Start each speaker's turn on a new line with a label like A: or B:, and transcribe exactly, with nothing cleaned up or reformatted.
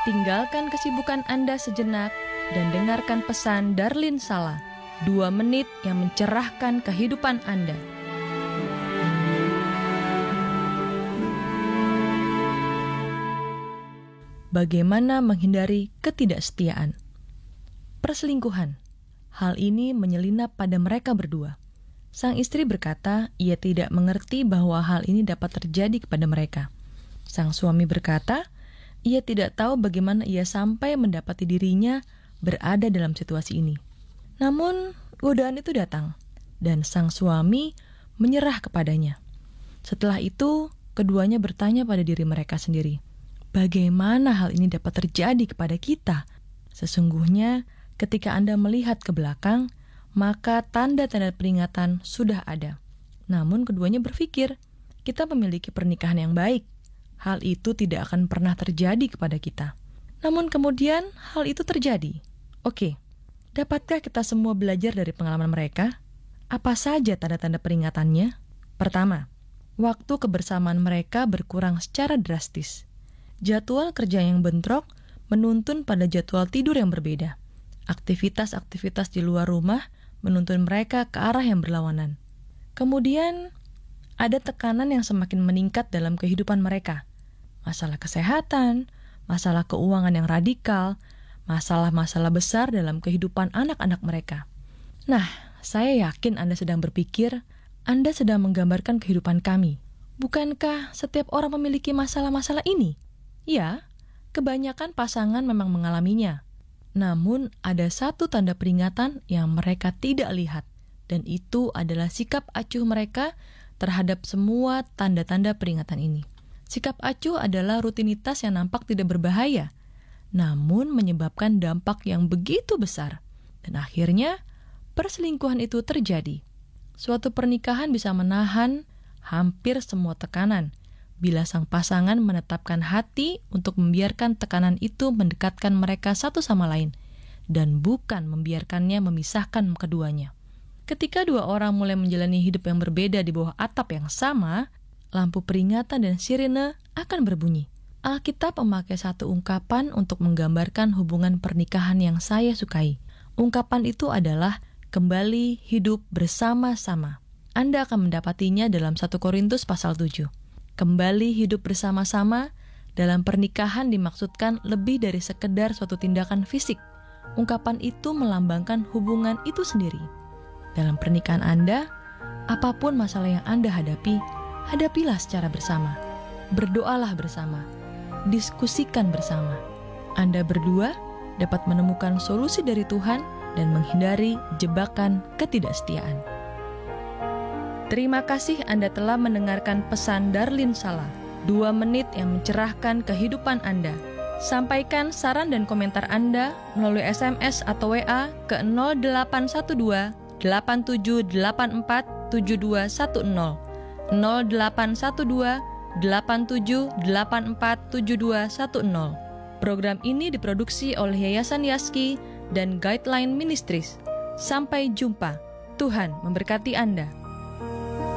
A: Tinggalkan kesibukan Anda sejenak dan dengarkan pesan Darlin Sala, dua menit yang mencerahkan kehidupan Anda. Bagaimana menghindari ketidaksetiaan? Perselingkuhan. Hal ini menyelinap pada mereka berdua. Sang istri berkata, ia tidak mengerti bahwa hal ini dapat terjadi kepada mereka. Sang suami berkata, ia tidak tahu bagaimana ia sampai mendapati dirinya berada dalam situasi ini. Namun, godaan itu datang, dan sang suami menyerah kepadanya. Setelah itu, keduanya bertanya pada diri mereka sendiri, bagaimana hal ini dapat terjadi kepada kita? Sesungguhnya, ketika Anda melihat ke belakang, maka tanda-tanda peringatan sudah ada. Namun keduanya berpikir, kita memiliki pernikahan yang baik. Hal itu tidak akan pernah terjadi kepada kita. Namun kemudian hal itu terjadi. Oke, dapatkah kita semua belajar dari pengalaman mereka? Apa saja tanda-tanda peringatannya? Pertama, waktu kebersamaan mereka berkurang secara drastis. Jadwal kerja yang bentrok menuntun pada jadwal tidur yang berbeda. Aktivitas-aktivitas di luar rumah menuntun mereka ke arah yang berlawanan. Kemudian, ada tekanan yang semakin meningkat dalam kehidupan mereka. Masalah kesehatan, masalah keuangan yang radikal, masalah-masalah besar dalam kehidupan anak-anak mereka. Nah, saya yakin Anda sedang berpikir, Anda sedang menggambarkan kehidupan kami. Bukankah setiap orang memiliki masalah-masalah ini? Ya, kebanyakan pasangan memang mengalaminya. Namun, ada satu tanda peringatan yang mereka tidak lihat, dan itu adalah sikap acuh mereka terhadap semua tanda-tanda peringatan ini. Sikap acuh adalah rutinitas yang nampak tidak berbahaya, namun menyebabkan dampak yang begitu besar. Dan akhirnya, perselingkuhan itu terjadi. Suatu pernikahan bisa menahan hampir semua tekanan, bila sang pasangan menetapkan hati untuk membiarkan tekanan itu mendekatkan mereka satu sama lain, dan bukan membiarkannya memisahkan keduanya. Ketika dua orang mulai menjalani hidup yang berbeda di bawah atap yang sama, lampu peringatan dan sirene akan berbunyi. Alkitab memakai satu ungkapan untuk menggambarkan hubungan pernikahan yang saya sukai. Ungkapan itu adalah kembali hidup bersama-sama. Anda akan mendapatinya dalam satu Korintus pasal tujuh. Kembali hidup bersama-sama dalam pernikahan dimaksudkan lebih dari sekedar suatu tindakan fisik. Ungkapan itu melambangkan hubungan itu sendiri. Dalam pernikahan Anda, apapun masalah yang Anda hadapi, hadapilah secara bersama. Berdoalah bersama. Diskusikan bersama. Anda berdua dapat menemukan solusi dari Tuhan dan menghindari jebakan ketidaksetiaan. Terima kasih Anda telah mendengarkan pesan Darlin Sala, dua menit yang mencerahkan kehidupan Anda. Sampaikan saran dan komentar Anda melalui S M S atau W A ke nol delapan satu dua delapan tujuh delapan empat tujuh dua satu nol nol delapan satu dua delapan tujuh delapan empat tujuh dua satu nol. Program ini diproduksi oleh Yayasan Yaski dan Guideline Ministries. Sampai jumpa. Tuhan memberkati Anda.